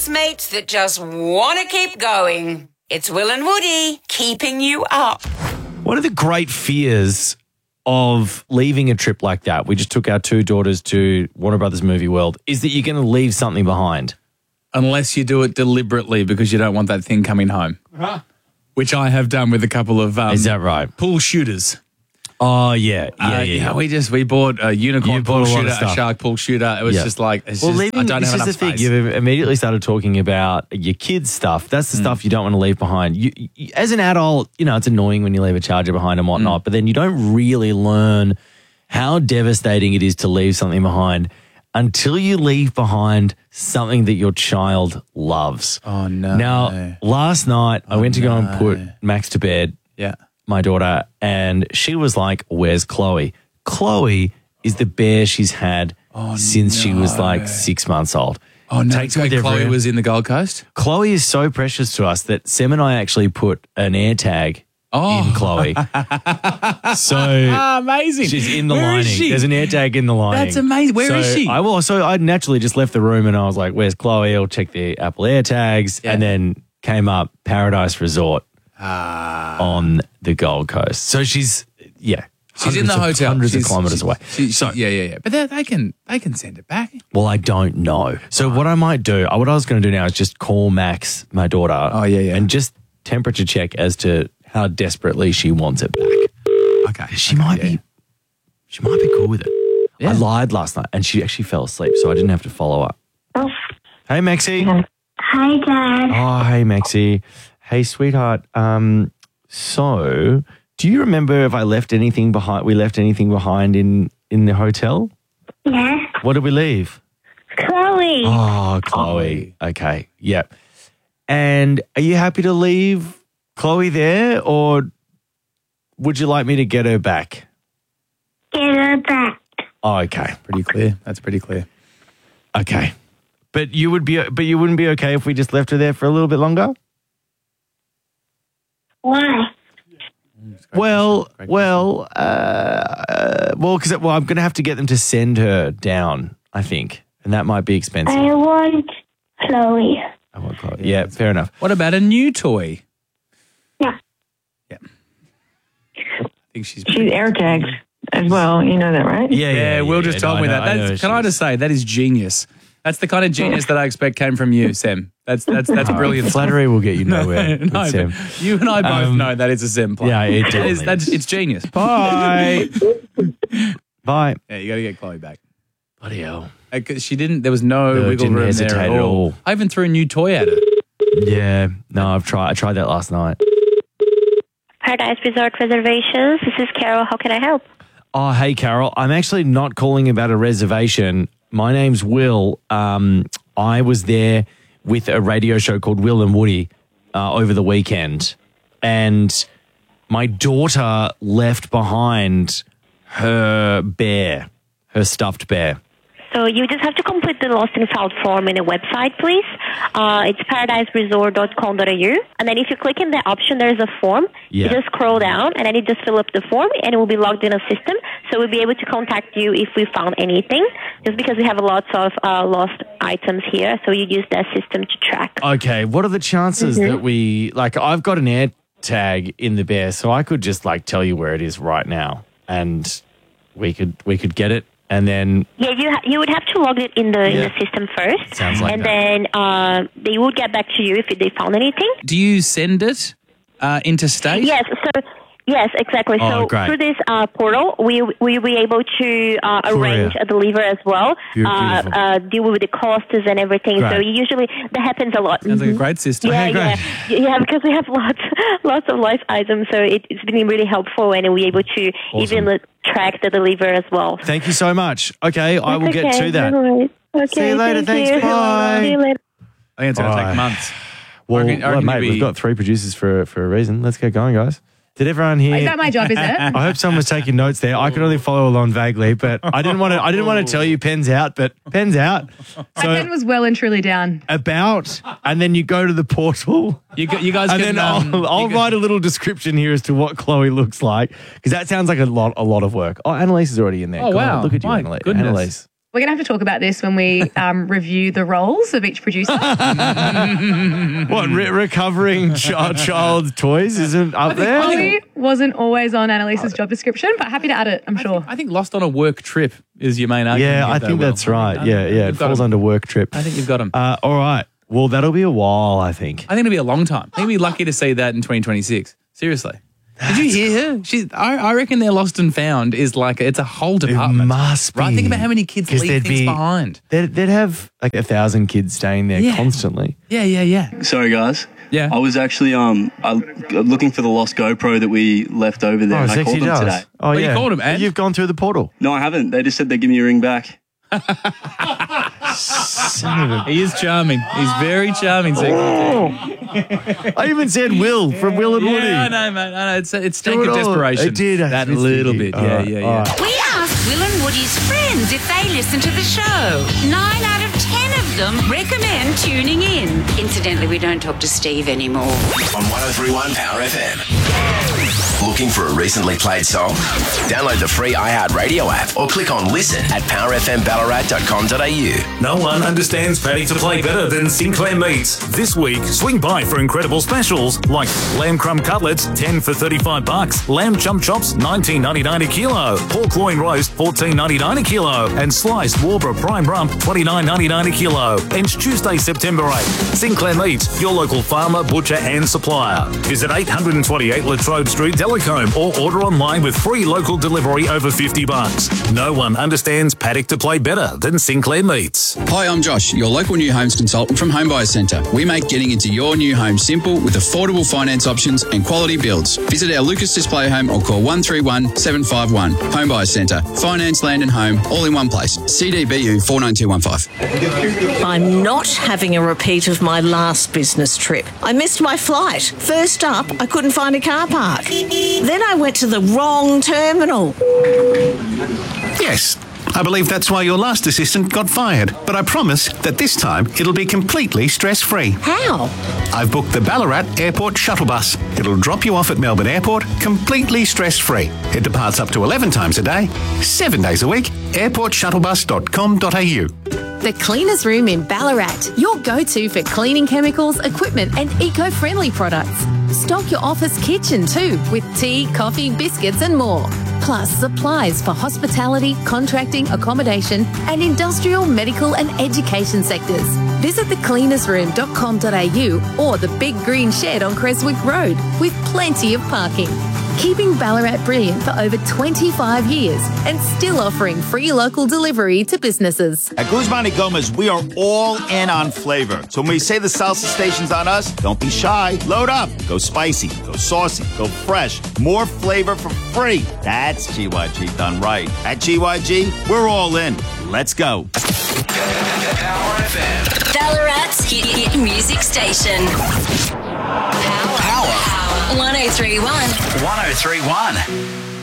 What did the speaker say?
housemates that just want to keep going. It's Will and Woody keeping you up. One of the great fears of leaving a trip like that, we just took our two daughters to Warner Brothers Movie World, is that you're going to leave something behind. Unless you do it deliberately because you don't want that thing coming home, which I have done with a couple of Is that right? pool shooters. Oh, yeah. We bought a unicorn pool shooter, a shark pool shooter. It was just like, I don't have enough space. This is the thing. You've immediately started talking about your kids' stuff. That's the stuff you don't want to leave behind. You, as an adult, it's annoying when you leave a charger behind and whatnot, but then you don't really learn how devastating it is to leave something behind until you leave behind something that your child loves. Oh, no. Now, last night, I went to go and put Max to bed. Yeah. My daughter, and she was like, where's Chloe? Chloe is the bear she's had since she was like 6 months old. Oh, no. Chloe was in the Gold Coast? Chloe is so precious to us that Sam and I actually put an air tag in Chloe. So amazing. She's in the Where lining. is she? There's an air tag in the lining. That's amazing. Where is she? I naturally just left the room and I was like, where's Chloe? I'll check the Apple air tags. And then came up Paradise Resort on the Gold Coast. So she's in the hotel. Hundreds of kilometres away. But they can send it back. Well, I don't know. So what I might do, what I was going to do now is just call Max, my daughter, and just temperature check as to how desperately she wants it back. Okay. She might be cool with it. Yeah. I lied last night and she actually fell asleep, so I didn't have to follow up. Hey, Maxie. Hi, Dad. Oh, hey, Maxie. Hey, sweetheart. So do you remember if we left anything behind in the hotel? Yeah. What did we leave? Chloe. Oh, Chloe. Okay. Yep. And are you happy to leave Chloe there, or would you like me to get her back? Get her back. Oh, okay. Pretty clear. That's pretty clear. Okay. But you wouldn't be okay if we just left her there for a little bit longer? Why? Well, I'm going to have to get them to send her down, I think, and that might be expensive. I want Chloe. I want Chloe. Yeah, fair enough. What about a new toy? Yeah. Yeah. I think she's air tagged as well. You know that, right? Yeah. Will just told me that. Can I just say that is genius. That's the kind of genius that I expect came from you, Sam. That's brilliant. Flattery will get you nowhere. No, Sam. You and I both know that it's a Sam play. Yeah, it's genius. Bye. Bye. Yeah, you got to get Chloe back. Bloody hell. She didn't. There was no wiggle room there at all. I even threw a new toy at her. Yeah. No, I tried that last night. Paradise Resort Reservations. This is Carol. How can I help? Oh, hey, Carol. I'm actually not calling about a reservation. My name's Will. I was there with a radio show called Will and Woody over the weekend, and my daughter left behind her bear, her stuffed bear. So you just have to complete the lost and found form in a website, please. It's paradiseresort.com.au. And then if you click in the option, there's a form. Yeah. You just scroll down, and then you just fill up the form, and it will be logged in a system. So we'll be able to contact you if we found anything, just because we have lots of lost items here. So you use that system to track. Okay, what are the chances that I've got an air tag in the bear, so I could just tell you where it is right now, and we could get it. And then you would have to log it in the system first. Sounds like then they would get back to you if they found anything. Do you send it interstate? Yes, exactly. Oh, So great. through this portal, we'll be able to arrange a deliver as well, deal with the costs and everything. Great. So usually that happens a lot. Sounds like a great system. Yeah, because we have lots of life items, so it's been really helpful, and we're able to even track the deliver as well. Thank you so much. Okay, I will get to that. Okay, See you later. thank Thanks. you. Bye. See you later. I think it's going to take months. Well, I reckon mate, we've got 3 producers for a reason. Let's get going, guys. Did everyone hear? Is that my job, is it? I hope someone was taking notes there. I could only follow along vaguely, but I didn't want to tell you pen's out, but pen's out. My pen was well and truly down. And then you go to the portal. You guys and can, then I'll write a little description here as to what Chloe looks like, because that sounds like a lot of work. Oh, Annalise is already in there. Oh, God, wow. Look at you, My Annalise. goodness. Annalise. We're going to have to talk about this when we review the roles of each producer. What, recovering child toys isn't up there? Holly wasn't always on Annalise's job description, but happy to add it, I'm sure. I think lost on a work trip is your main argument. Yeah, I think that's right. Yeah. It falls under work trip. I think you've got them. All right. Well, that'll be a while, I think. I think it'll be a long time. I think we'll be lucky to see that in 2026. Seriously. Did you hear her? I reckon their Lost and Found is like, it's a whole department. It must be. Right? Think about how many kids leave things behind. They'd have like 1,000 kids staying there constantly. Yeah. Sorry, guys. Yeah. I was actually looking for the lost GoPro that we left over there. Oh, and I Sexy called them does. today. Oh, Well, yeah. you called them, and? You've gone through the portal. No, I haven't. They just said they'd give me a ring back. He is charming. He's very charming. I even said Will from Will and Woody. Yeah, I know, mate. I know. It's stank of desperation. It did. That little bit. Yeah. We asked Will and Woody's friends if they listen to the show. 9 out of 10 of them recommend tuning in. Incidentally, we don't talk to Steve anymore. On 103.1 Power FM. Looking for a recently played song? Download the free iHeartRadio app or click on listen at powerfmballarat.com.au. No one understands Paddy to play better than Sinclair Meats. This week, swing by for incredible specials like lamb crumb cutlets, 10 for $35, lamb chump chops, $19.99 a kilo, pork loin roast, $14.99 a kilo, and sliced Warborough prime rump, $29.99 a kilo. Ends Tuesday, September 8th. Sinclair Meats, your local farmer, butcher and supplier. Visit 828 Latrobe Street, Delacombe, or order online with free local delivery over $50. No one understands paddock to play better than Sinclair Meats. Hi, I'm Josh, your local new homes consultant from Home Buyers Centre. We make getting into your new home simple with affordable finance options and quality builds. Visit our Lucas Display Home or call 131 751. Home Buyers Centre. Finance, land and home all in one place. CDBU 49215. I'm not having a repeat of my last business trip. I missed my flight. First up, I couldn't find a car park. Then I went to the wrong terminal. Yes, I believe that's why your last assistant got fired. But I promise that this time it'll be completely stress-free. How? I've booked the Ballarat Airport shuttle bus. It'll drop you off at Melbourne Airport completely stress-free. It departs up to 11 times a day, 7 days a week. airportshuttlebus.com.au. The Cleaners Room in Ballarat, your go-to for cleaning chemicals, equipment and eco-friendly products. Stock your office kitchen too with tea, coffee, biscuits and more. Plus supplies for hospitality, contracting, accommodation and industrial, medical and education sectors. Visit thecleanersroom.com.au or the Big Green Shed on Creswick Road with plenty of parking. Keeping Ballarat brilliant for over 25 years and still offering free local delivery to businesses. At Guzman y Gomez, we are all in on flavor. So when we say the salsa station's on us, don't be shy. Load up. Go spicy, go saucy, go fresh. More flavor for free. That's GYG done right. At GYG, we're all in. Let's go. Power FM. Ballarat's hit music station. Power. 1031. 1031.